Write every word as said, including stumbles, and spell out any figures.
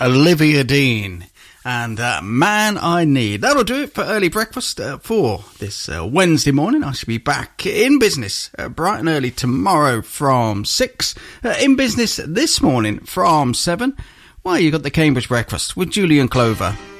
Olivia Dean. And uh, Man I Need. That'll do it for early breakfast uh, for this uh, Wednesday morning. I shall be back in business uh, bright and early tomorrow from six. Uh, in business this morning from seven. Well, you got the Cambridge Breakfast with Julian Clover.